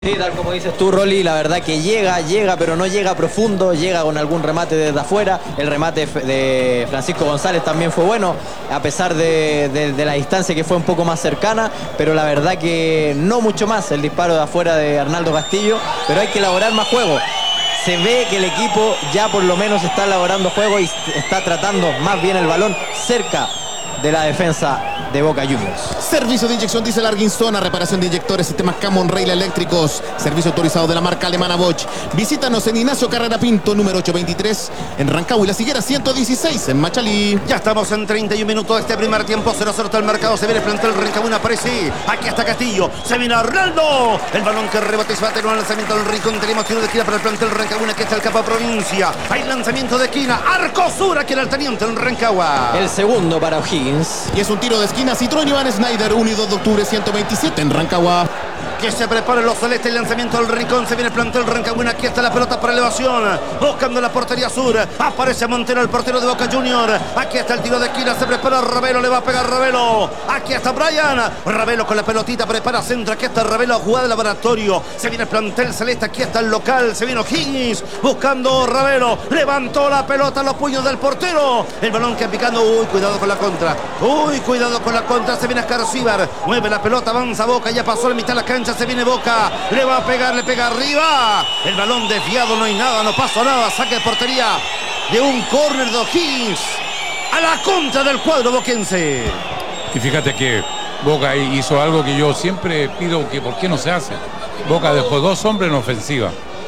Sí, tal como dices tú, Rolly, la verdad que llega, pero no llega profundo, llega con algún remate desde afuera. El remate de Francisco González también fue bueno, a pesar de la distancia que fue un poco más cercana, pero la verdad que no mucho más el disparo de afuera de Arnaldo Castillo, pero hay que elaborar más juego. Se ve que el equipo ya por lo menos está elaborando juego y está tratando más bien el balón cerca de la defensa de Boca Juniors. Servicio de inyección Diesel Arginzona, reparación de inyectores, sistemas Camon Rail eléctricos, servicio autorizado de la marca alemana Bosch. Visítanos en Ignacio Carrera Pinto, número 823, en Rancagua y La Higuera 116, en Machalí. Ya estamos en 31 minutos de este primer tiempo, 0-0 está el marcado, se viene el plantel Rancagua, aparece, aquí está Castillo, se viene Arnaldo, el balón que rebota y se va a tener un lanzamiento del Rincón, tenemos tiro de esquina para el plantel Rancagua, aquí está el capa provincia, hay lanzamiento de esquina, arco sur aquí en el teniente en Rancagua. El segundo para O'Higgins. Y es un tiro de esquina, Citroën Iván Snyder, 1 y 2 de octubre 127 en Rancagua. Que se preparen los celestes, el lanzamiento del Rincón, se viene el plantel Rancagua, aquí está la pelota para elevación, buscando la portería sur, aparece Montero, el portero de Boca Junior, aquí está el tiro de esquina, se prepara Ravelo, le va a pegar Ravelo, aquí está Brian, Ravelo con la pelotita, prepara centro, aquí está Ravelo, jugada de laboratorio, se viene el plantel celeste, aquí está el local, se viene O'Higgins, buscando Ravelo, levantó la pelota a los puños del portero, el balón que picando, uy, cuidado con la contra, se viene Escarcíbar, mueve la pelota, avanza Boca, ya pasó la mitad de la cancha, se viene Boca, le va a pegar, le pega arriba, el balón desviado, no hay nada, no pasó nada, saque de portería de un córner de O'Higgins a la contra del cuadro boquense. Y fíjate que Boca hizo algo que yo siempre pido que por qué no se hace. Boca dejó dos hombres en ofensiva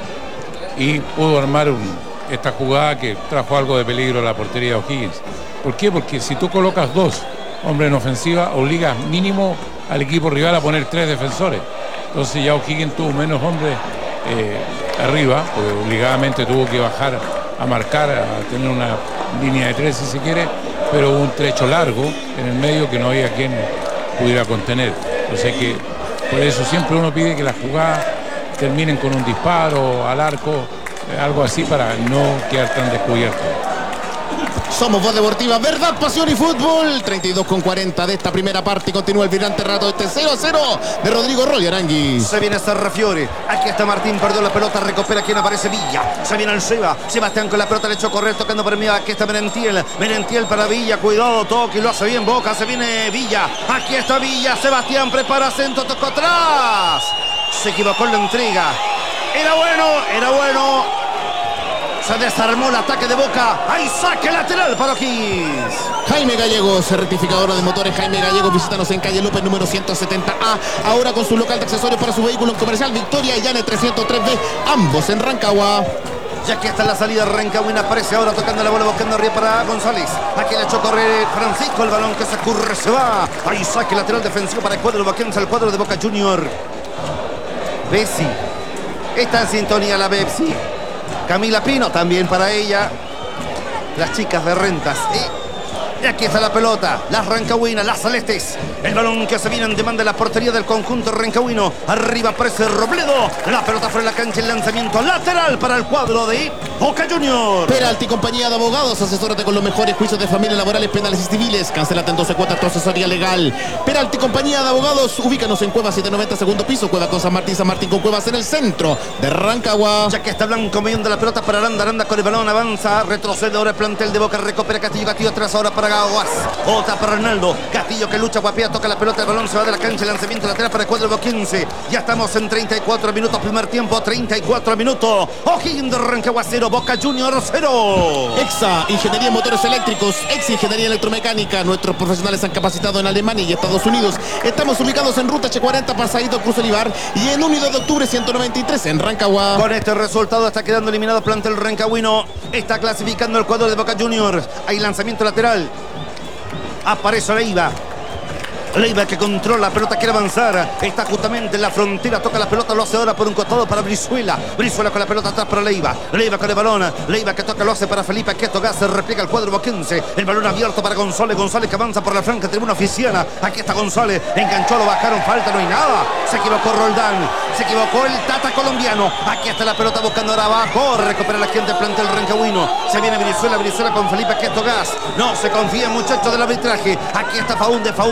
y pudo armar esta jugada que trajo algo de peligro a la portería de O'Higgins. ¿Por qué? Porque si tú colocas dos hombres en ofensiva, obligas mínimo al equipo rival a poner tres defensores. Entonces ya O'Higgins tuvo menos hombres arriba, porque obligadamente tuvo que bajar a marcar, a tener una línea de tres si se quiere, pero hubo un trecho largo en el medio que no había quien pudiera contener. O sea que por eso siempre uno pide que las jugadas terminen con un disparo al arco, algo así para no quedar tan descubierto. Somos Voz Deportiva, verdad, pasión y fútbol. 32:40 de esta primera parte y continúa el vibrante rato este 0-0 de Rodrigo Roy Aranguis. Se viene Sarrafiore, aquí está Martín, perdió la pelota, recupera quien aparece Villa, se viene el Sebastián con la pelota, le echó correr, tocando por mí, aquí está Merentiel para Villa, cuidado, toque, lo hace bien Boca, se viene Villa, aquí está Villa, Sebastián prepara centro, tocó atrás, se equivocó en la entrega, era bueno. Se desarmó el ataque de Boca. Hay saque lateral para O'Higgins. Jaime Gallegos, certificadora de motores Jaime Gallegos. Visítanos en calle López número 170A. Ahora con su local de accesorios para su vehículo comercial Victoria y Llane 303B. Ambos en Rancagua. Ya que está en la salida, Rancagua aparece ahora tocando la bola, buscando arriba para González. Aquí le echó correr Francisco, el balón que se ocurre, se va. Hay saque lateral defensivo para el cuadro boquense, al cuadro de Boca Junior. Bessi. Está en sintonía la Pepsi. Camila Pino también para ella. Las chicas de Rentas. Y aquí está la pelota. Las rancagüinas, las celestes. El balón que se viene en demanda de la portería del conjunto rancagüino. Arriba aparece Robledo. La pelota fuera de la cancha. El lanzamiento lateral para el cuadro de Boca Juniors. Peralti compañía de abogados. Asesórate con los mejores juicios de familia, laborales, penales y civiles. Cancélate en 12 cuotas tu asesoría legal. Peralti compañía de abogados. Ubícanos en Cuevas 790 segundo piso. Cueva con San Martín con Cuevas en el centro de Rancagua. Ya que está Blanco moviendo la pelota para Aranda con el balón. Avanza, retrocede ahora el plantel de Boca. Recupera Castillo atrás ahora para Gagoas. Otra para Arnaldo. Castillo que lucha, guapea, toca la pelota. El balón se va de la cancha. El lanzamiento lateral para el cuadro boquense. Ya estamos en 34 minutos. Primer tiempo, 34 minutos. O'Higgins de Rancagua 0. Boca Juniors 0. EXA, Ingeniería en Motores Eléctricos. EXA, Ingeniería Electromecánica. Nuestros profesionales han capacitado en Alemania y Estados Unidos. Estamos ubicados en Ruta H40, Pasadito Cruz Olivar. Y en 1 y 2 de octubre 193 en Rancagua. Con este resultado está quedando eliminado el plantel rancagüino. Está clasificando el cuadro de Boca Juniors. Hay lanzamiento lateral. Aparece Leiva que controla la pelota, quiere avanzar. Está justamente en la frontera, toca la pelota, lo hace ahora por un costado para Brizuela. Brizuela con la pelota atrás para Leiva. Leiva con el balón. Leiva que toca, lo hace para Felipe Quieto Gas. Se repliega el cuadro boquense. El balón abierto para González. González que avanza por la franca tribuna oficial. Aquí está González. Enganchó, lo bajaron, falta, no hay nada. Se equivocó Roldán. Se equivocó el Tata colombiano. Aquí está la pelota buscando ahora abajo. Recupera la gente del plantel rancagüino. Se viene Brizuela con Felipe Quieto Gas. No se confía, muchachos, del arbitraje. Aquí está Faúndez con González.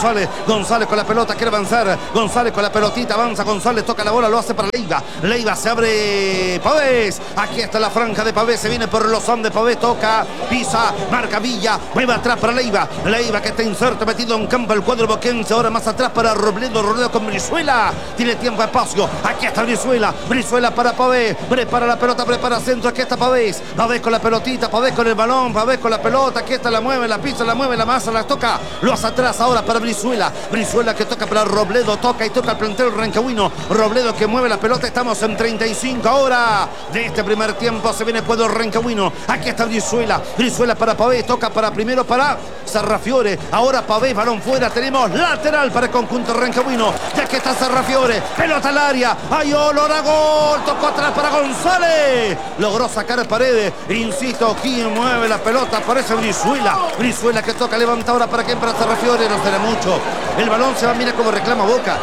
González. González con la pelota, quiere avanzar. González con la pelotita, avanza González, toca la bola, lo hace para Leiva. Leiva se abre Pavés. Aquí está la franja de Pavés, se viene por los Andes. Pavés toca, pisa, marca Villa, mueve atrás para Leiva. Leiva que está inserto, metido en campo el cuadro boquense. Ahora más atrás para Robledo. Robledo con Brizuela. Tiene tiempo, espacio. Aquí está Brizuela. Brizuela para Pavés. Prepara la pelota, prepara centro. Aquí está Pavés. Pavés con la pelotita, Pavés con el balón, Pavés con la pelota. Aquí está, la mueve, la pisa, la mueve, la masa, la toca. Lo hace atrás ahora para Brizuela. Brizuela que toca para Robledo. Toca y toca el plantel rancagüino. Robledo que mueve la pelota. Estamos en 35 ahora de este primer tiempo. Se viene el cuadro rancagüino. Aquí está Brizuela. Brizuela para Pavés. Toca para primero para Sarrafiore. Ahora Pavés, balón fuera. Tenemos lateral para el conjunto rancagüino. Ya que está Sarrafiore. Pelota al área. Hay olor a gol. Tocó atrás para González. Logró sacar Paredes. Insisto, quien mueve la pelota parece Brizuela. Brizuela que toca, levanta ahora para que para Sarrafiore. No será mucho. El balón se va, mira cómo reclama Boca.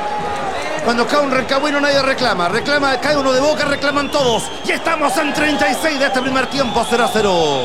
Cuando cae un rancagüino nadie reclama. Cae uno de Boca, reclaman todos. Y estamos en 36 de este primer tiempo, 0-0.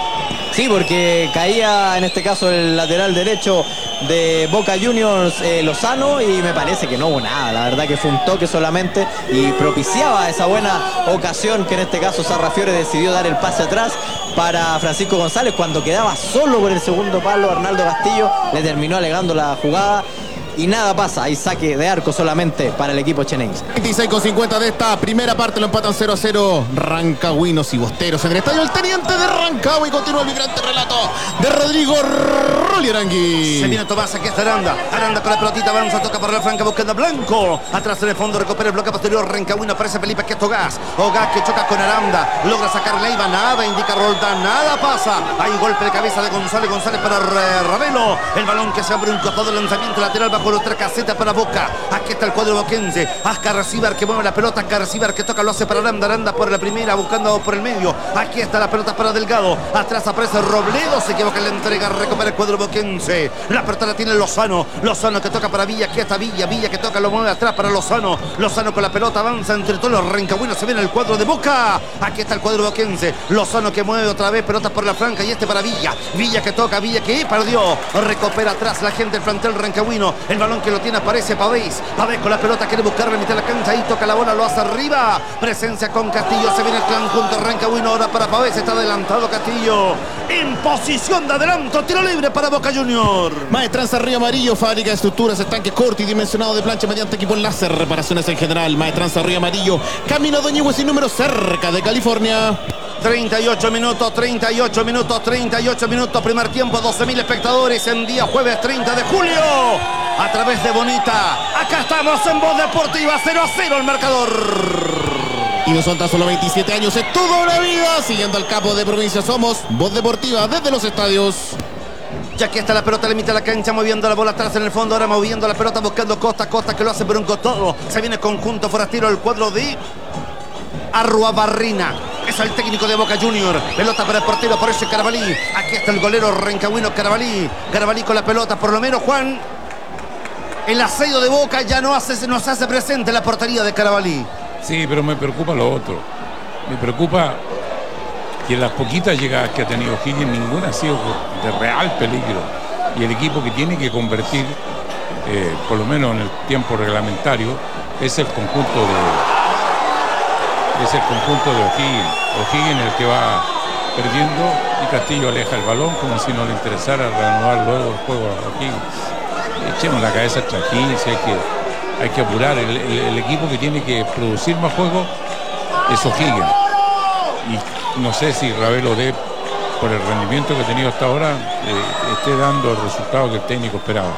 Sí, porque caía en este caso el lateral derecho de Boca Juniors, Lozano, y me parece que no hubo nada. La verdad que fue un toque solamente y propiciaba esa buena ocasión que en este caso Sarrafiore decidió dar el pase atrás para Francisco González. Cuando quedaba solo por el segundo palo, Arnaldo Castillo le terminó alegando la jugada. Y nada pasa, hay saque de arco solamente para el equipo chenense. 26,50 de esta primera parte, lo empatan 0-0 rancagüinos y bosteros en el estadio El Teniente de Rancagua. Y continúa el vibrante relato de Rodrigo Rolly Arangui. Se viene Tomás, aquí está Aranda. Aranda con la pelotita, avanza, toca para la franca buscando a Blanco. Atrás en el fondo recupera el bloque posterior rancagüino, aparece Felipe que es Togás. Togás que choca con Aranda, logra sacar Leiva, nada indica Roldán, nada pasa. Hay un golpe de cabeza de González, González para Ravelo. El balón que se abre un costado, lanzamiento lateral bajo otra caseta para Boca. Aquí está el cuadro boquense. Ascar Cibar que mueve la pelota. Ascar Cibar que toca, lo hace para Aranda. Aranda por la primera, buscando por el medio. Aquí está la pelota para Delgado. Atrás aparece Robledo. Se equivoca en la entrega. Recupera el cuadro boquense. La pelota la tiene Lozano. Lozano que toca para Villa. Aquí está Villa. Villa que toca, lo mueve atrás para Lozano. Lozano con la pelota avanza entre todos los rancagüinos. Se viene el cuadro de Boca. Aquí está el cuadro boquense. Lozano que mueve otra vez. Pelota por la franca. Y este para Villa. Villa que toca. Villa que perdió. Recupera atrás la gente del plantel rancagüino. El balón que lo tiene aparece Pavés. Pavés con la pelota quiere buscar la mitad de la cancha. Ahí toca la bola, lo hace arriba. Presencia con Castillo. Se viene el conjunto rancagüino ahora para Pavés. Está adelantado Castillo. En posición de adelanto. Tiro libre para Boca Junior. Maestranza Río Amarillo, fábrica de estructuras, estanque corto y dimensionado de plancha mediante equipo láser, reparaciones en general. Maestranza Río Amarillo, camino Doñihue sin número, cerca de California. 38 minutos, 38 minutos, 38 minutos. Primer tiempo, 12.000 espectadores en día jueves 30 de julio. A través de Bonita. Acá estamos en Voz Deportiva, 0-0 el marcador. Y no son tan solo 27 años, es toda una vida. Siguiendo al capo de provincia, somos Voz Deportiva desde los estadios. Ya que está la pelota, limita la cancha, moviendo la bola atrás en el fondo. Ahora moviendo la pelota, buscando Costa. Costa que lo hace por un costado. Se viene conjunto forastero el cuadro de Arruabarrina. Es el técnico de Boca Junior. Pelota para el portero, por ese Carabalí. Aquí está el golero rancagüino Carabalí. Carabalí con la pelota, por lo menos Juan. El asedio de Boca ya nos hace presente la portería de Carabalí. Sí, pero me preocupa lo otro. Me preocupa que en las poquitas llegadas que ha tenido Higgins, ninguna ha sido de real peligro. Y el equipo que tiene que convertir, por lo menos en el tiempo reglamentario, es el conjunto de O'Higgins. O'Higgins el que va perdiendo y Castillo aleja el balón como si no le interesara reanudar luego el juego a O'Higgins. Echemos la cabeza a Higgins, hay que apurar. El equipo que tiene que producir más juego es O'Higgins. Y no sé si Ravelo dé, por el rendimiento que ha tenido hasta ahora, esté dando el resultado que el técnico esperaba.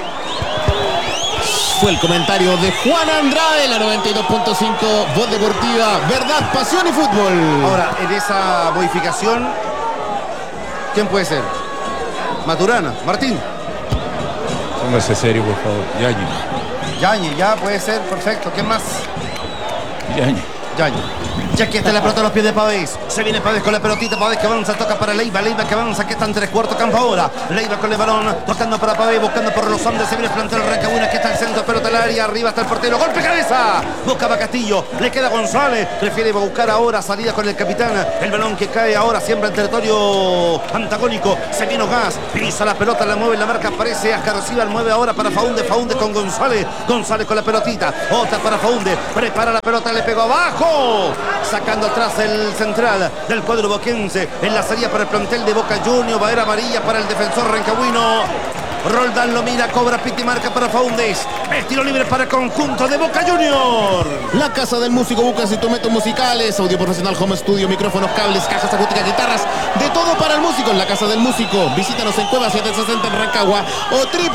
Fue el comentario de Juan Andrade, la 92.5 Voz Deportiva, verdad, pasión y fútbol. Ahora, en esa modificación, ¿quién puede ser? Maturana, Martín. Póngase serio, por favor. Yañez. Yañez, ya puede ser, perfecto. ¿Quién más? Yañez. Ya aquí está la pelota a los pies de Pavés. Se viene Pavés con la pelotita. Pavés que avanza, toca para Leiva. Leiva que avanza, que está en 3/4 campo ahora. Leiva con el balón, tocando para Pavés, buscando por los hombres. Se viene el plantel Rancagüina, que está el centro, pelota al área. Arriba está el portero. Golpe cabeza. Buscaba Castillo. Le queda González. Prefiere buscar ahora salida con el capitán. El balón que cae ahora siempre en territorio antagónico. Se viene Gas. Pisa la pelota, la mueve, la marca aparece. Ascarciba, mueve ahora para Faunde. Faunde con González. González con la pelotita. Otra para Faunde. Prepara la pelota, le pegó abajo. Sacando atrás el central del cuadro boquense. En la salida para el plantel de Boca Juniors. Va a ir amarilla para el defensor rancagüino. Roldán lo mira, cobra piti, marca para Faundes. Es tiro libre para el conjunto de Boca Juniors. La casa del músico, bucas, instrumentos musicales, audio profesional, home studio, micrófonos, cables, cajas acústicas, guitarras, de todo para el músico en la casa del músico. Visítanos en Cueva 760 en Rancagua o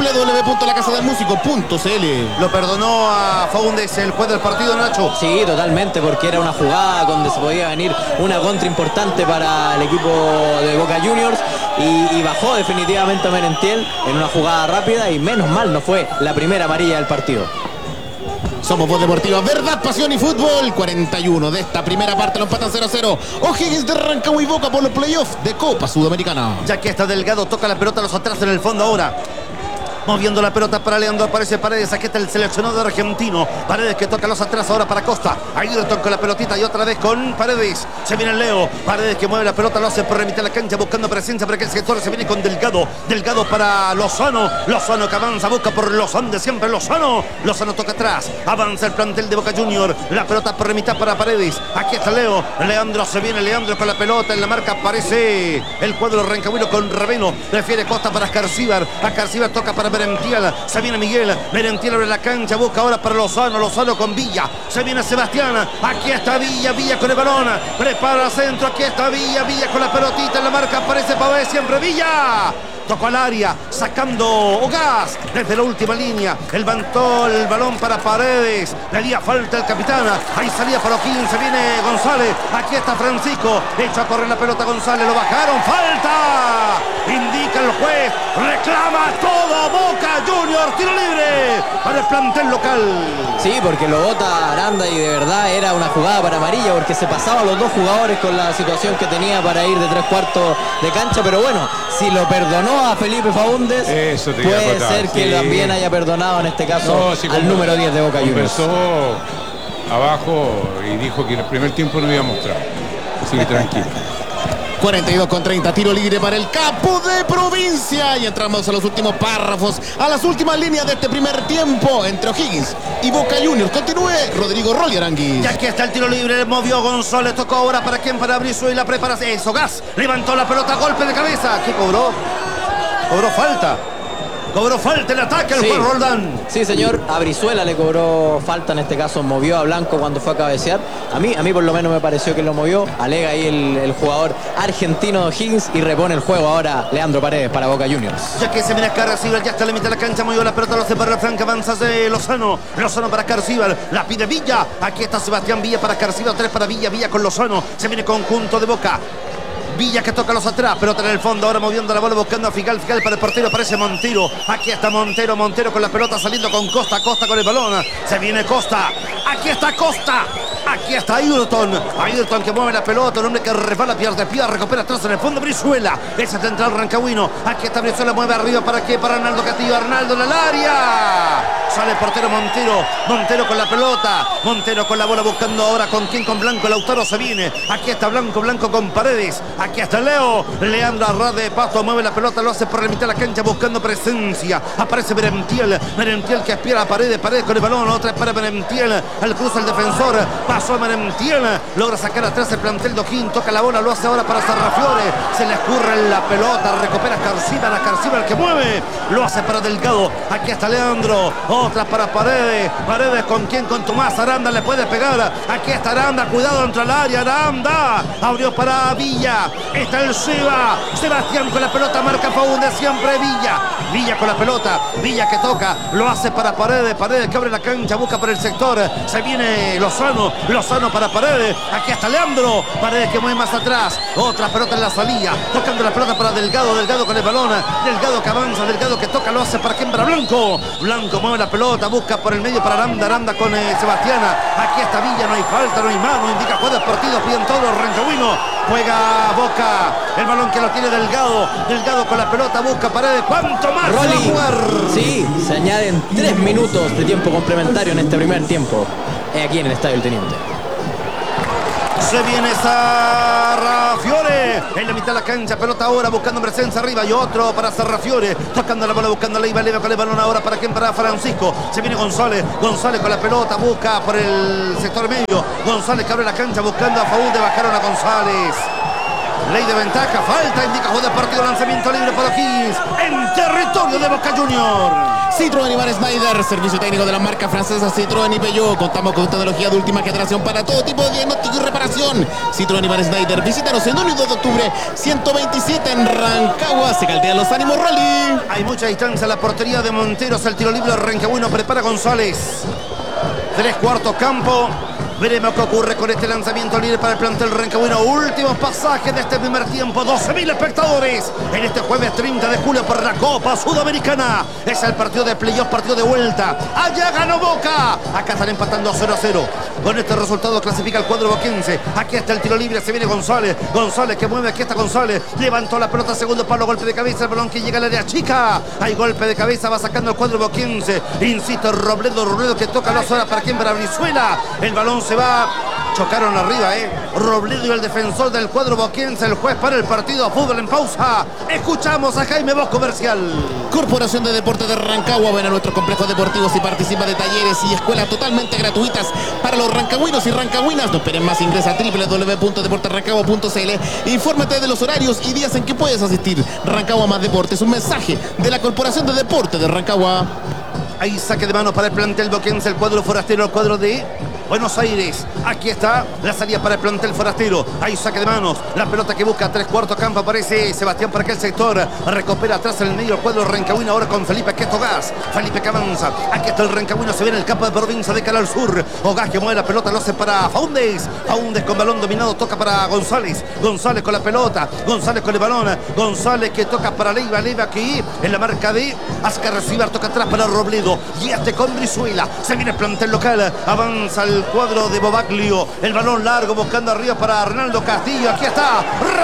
www.lacasadelmusico.cl. Lo perdonó a Faundes el juez del partido, Nacho. Sí, totalmente, porque era una jugada donde se podía venir una contra importante para el equipo de Boca Juniors y bajó definitivamente a Merentiel en una jugada rápida y menos mal no fue la primera amarilla del partido. Somos Voz Deportiva, verdad, pasión y fútbol. 41 de esta primera parte, lo empatan 0-0. O'Higgins de Rancagua y Boca por los playoffs de Copa Sudamericana. Ya que está Delgado, toca la pelota a los atrás en el fondo ahora. Moviendo la pelota para Leandro, aparece Paredes, aquí está el seleccionado argentino. Paredes que toca los atrás ahora para Costa. Ayrton con la pelotita y otra vez con Paredes. Se viene el Leo. Paredes que mueve la pelota, lo hace por remitir la cancha buscando presencia para que el sector se viene con Delgado. Delgado para Lozano. Lozano que avanza, busca por Lozano de siempre Lozano. Lozano toca atrás. Avanza el plantel de Boca Juniors. La pelota por remitir para Paredes. Aquí está Leo. Leandro se viene, Leandro con la pelota. En la marca aparece el cuadro rancagüino con Raveno. Prefiere Costa para Ascarcíbar. Ascarcíbar toca para Merentiel, se viene Miguel, Merentiel abre la cancha, busca ahora para Lozano, Lozano con Villa, se viene Sebastián, aquí está Villa, Villa con el balón, prepara el centro, aquí está Villa, Villa con la pelotita, en la marca aparece Pavés, siempre Villa. Tocó al área, sacando Ogaz desde la última línea. Levantó el balón para Paredes. Le haría falta el capitán. Ahí salía para O'Higgins, se viene González. Aquí está Francisco. Echa a correr la pelota González. Lo bajaron. ¡Falta! Indica el juez. Reclama todo Boca Juniors. Tiro libre para el plantel local. Sí, porque lo bota Aranda y de verdad era una jugada para amarilla porque se pasaba a los dos jugadores con la situación que tenía para ir de 3/4 de cancha. Pero bueno, si lo perdonó a Felipe Faúndez, puede ser que también haya perdonado en este caso al número 10 de Boca Juniors. Empezó abajo y dijo que en el primer tiempo no iba a mostrar. Así que tranquilo. 42-30, tiro libre para el capo de provincia. Y entramos a los últimos párrafos, a las últimas líneas de este primer tiempo entre O'Higgins y Boca Juniors. Continúe Rodrigo Rolly Aranguis. Y aquí está el tiro libre, movió González, tocó ahora para quién, para Brizuela y la preparación. Eso, Gas, levantó la pelota, golpe de cabeza. ¿Qué cobró? Cobró falta. Cobró falta el ataque al juez Roldán. Sí, señor. A Brizuela le cobró falta en este caso. Movió a Blanco cuando fue a cabecear. A mí por lo menos me pareció que lo movió. Alega ahí el jugador argentino de O'Higgins y repone el juego ahora Leandro Paredes para Boca Juniors. Ya que se viene Ascarcíbar, ya está a la mitad de la cancha. Movió la pelota, lo separa la franca. Avanza de Lozano. Lozano para Ascarcíbar. La pide Villa. Aquí está Sebastián Villa para Ascarcíbar. 3 para Villa. Villa con Lozano. Se viene conjunto de Boca. Villa que toca los atrás, pelota en el fondo, ahora moviendo la bola, buscando a Figal, Figal para el portero, aparece Montero, aquí está Montero, Montero con la pelota saliendo con Costa, Costa con el balón, se viene Costa, aquí está Costa, aquí está Ayrton, Ayrton que mueve la pelota, un hombre que resbala, pierde, recupera atrás en el fondo, Brizuela, ese central rancagüino, aquí está Brizuela, mueve arriba, ¿para qué? Para Arnaldo Castillo, Arnaldo en el área, sale el portero Montero, Montero con la pelota, Montero con la bola buscando ahora con quién, con Blanco, Lautaro se viene, aquí está Blanco, Blanco con Paredes, aquí está Leo, Leandro Arrad de Pasto, mueve la pelota, lo hace por la mitad de la cancha buscando presencia, aparece Merentiel, Merentiel que aspira a Paredes, Paredes con el balón, otra es para Merentiel, al cruce el defensor, pasó Merentiel, logra sacar atrás el plantel de O'Higgins, toca la bola, lo hace ahora para Sarrafiore, se le escurre la pelota, recupera Ascarcíbar, el que mueve, lo hace para Delgado, aquí está Leandro, otra para Paredes, Paredes con quién, con Tomás Aranda le puede pegar, aquí está Aranda, cuidado entre el área, Aranda, abrió para Villa, está el Sebastián con la pelota, marca Faúndez, siempre Villa con la pelota, Villa que toca, lo hace para Paredes, Paredes que abre la cancha, busca por el sector, se viene Lozano Lozano para Paredes. Aquí está Leandro. Paredes que mueve más atrás. Otra pelota en la salida. Tocando la pelota para Delgado. Delgado con el balón. Delgado que avanza. Delgado que toca. Lo hace para quien, para Blanco. Blanco mueve la pelota. Busca por el medio para Aranda. Aranda con Sebastiana. Aquí está Villa. No hay falta, no hay mano. Indica juego de partido. Piden todos los rancagüinos. Juega Boca. El balón que lo tiene Delgado. Delgado con la pelota. Busca Paredes. ¿Cuánto más va a jugar? Sí, se añaden 3 minutos de tiempo complementario en este primer tiempo. Aquí en el Estadio El Teniente. Se viene Sarrafiore en la mitad de la cancha, pelota ahora buscando presencia arriba y otro para Sarrafiore, tocando la bola, buscando Leiva, Leiva con el balón ahora para quien, para Francisco. Se viene González, González con la pelota, busca por el sector medio, González que abre la cancha buscando a Faúnde, bajaron a González. Ley de ventaja, falta, indica juego de partido, lanzamiento libre para O'Higgins en territorio de Boca Junior. Citroën Iván Schneider, servicio técnico de la marca francesa Citroën y Peugeot. Contamos con tecnología de última generación para todo tipo de diagnóstico y reparación. Citroën Iván Schneider, visítanos el 1 y 2 de octubre, 127 en Rancagua. Se caldean los ánimos, Rolly. Hay mucha distancia a la portería de Monteros, el tiro libre de Rancagüino, prepara González. 3/4 campo. Veremos qué ocurre con este lanzamiento libre para el plantel rancagüino. Últimos pasajes de este primer tiempo. 12.000 espectadores en este jueves 30 de julio por la Copa Sudamericana. Es el partido de playoff, partido de vuelta. Allá ganó Boca. Acá están empatando 0-0. Con este resultado clasifica el cuadro boquense. Aquí está el tiro libre. Se viene González. González que mueve. Aquí está González. Levantó la pelota. Segundo palo. Golpe de cabeza. El balón que llega al área chica. Hay golpe de cabeza. Va sacando el cuadro boquense. Insisto, Robledo que toca las horas para quien, para Brizuela. El balón se va. Chocaron arriba, Robledo y el defensor del cuadro boquense. El juez para el partido. Fútbol en pausa. Escuchamos a Jaime Bosch, comercial. Corporación de Deportes de Rancagua. Ven a nuestros complejos deportivos y participa de talleres y escuelas totalmente gratuitas para los rancagüinos y rancagüinas. No esperen más, ingresa a www.deportesrancagua.cl. Infórmate de los horarios y días en que puedes asistir. Rancagua más deportes. Un mensaje de la Corporación de Deportes de Rancagua. Hay saque de mano para el plantel boquense, el cuadro forastero, el cuadro de Buenos Aires. Aquí está la salida para el plantel forastero. Hay saque de manos. La pelota que busca 3/4 campo. Aparece Sebastián por aquel sector. Recupera atrás en el medio el cuadro rancagüino. Ahora con Felipe Quetogás. Felipe que avanza. Aquí está el rancagüino. Se viene el campo de provincia de cara al sur. Ogás que mueve la pelota. Lo hace para Faúndes. Faúndes con balón dominado. Toca para González. González con la pelota. González con el balón. González que toca para Leiva. Leiva aquí en la marca de Ascar Recibar. Toca atrás para Robledo. Y este con Brizuela. Se viene el plantel local. Avanza el cuadro de Bobaglio. El balón largo buscando arriba para Arnaldo Castillo. Aquí está.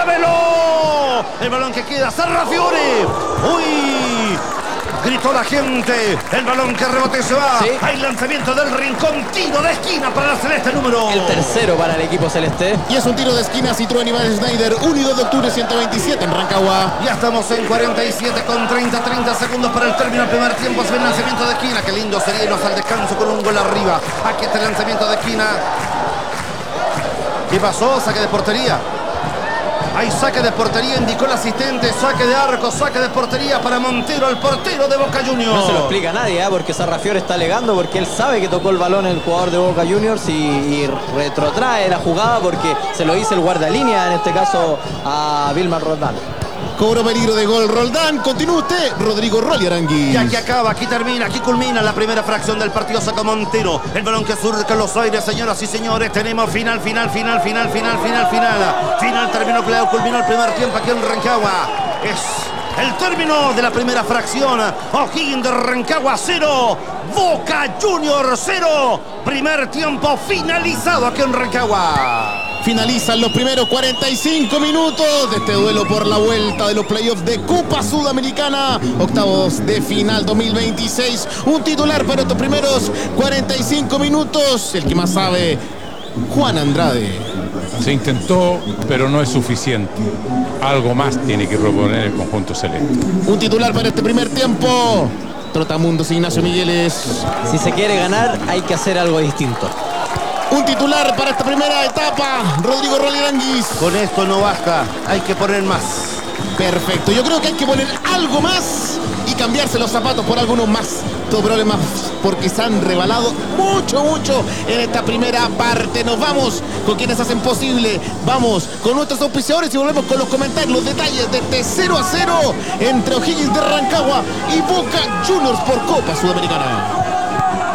¡Reveló! El balón que queda. Sarrafiore. ¡Uy! Gritó la gente. El balón que rebote se va. Sí. Hay lanzamiento del rincón. Tiro de esquina para la celeste número. El tercero para el equipo celeste. Y es un tiro de esquina. Citroën Iván Schneider, 1 y 2 de octubre, 127 en Rancagua. Ya estamos en 47 con 30 segundos para el término del primer tiempo. Se ve el lanzamiento de esquina. Qué lindo sería irnos al descanso con un gol arriba. Aquí está el lanzamiento de esquina. ¿Qué pasó? Saque de portería. Hay saque de portería, indicó el asistente. Saque de arco, saque de portería para Montero, el portero de Boca Juniors. No se lo explica a nadie, porque Sarrafiore está alegando, porque él sabe que tocó el balón el jugador de Boca Juniors y retrotrae la jugada porque se lo hizo el guardalínea, en este caso a Vilmar Roldán. Cobro peligro de gol Roldán. Continúa usted, Rodrigo Rolly Aranguiz. Y aquí acaba, aquí termina, aquí culmina la primera fracción del partido. Saca Montero. El balón que surca en los aires, señoras y señores. Tenemos final. Final terminó, culminó el primer tiempo aquí en Rancagua. Es el término de la primera fracción. O'Higgins de Rancagua 0. Boca Juniors 0. Primer tiempo finalizado aquí en Rancagua. Finalizan los primeros 45 minutos de este duelo por la vuelta de los playoffs de Copa Sudamericana, octavos de final 2026. Un titular para estos primeros 45 minutos, el que más sabe, Juan Andrade. Se intentó, pero no es suficiente. Algo más tiene que proponer el conjunto celeste. Un titular para este primer tiempo, Trotamundos Ignacio Migueles. Si se quiere ganar, hay que hacer algo distinto. Un titular para esta primera etapa, Rodrigo Rolly Aranguiz. Con esto no basta, hay que poner más. Perfecto, yo creo que hay que poner algo más y cambiarse los zapatos por algunos más. Todo problemas porque se han rebalado mucho en esta primera parte. Nos vamos con quienes hacen posible. Vamos con nuestros auspiciadores y volvemos con los comentarios, los detalles de este 0-0 entre O'Higgins de Rancagua y Boca Juniors por Copa Sudamericana.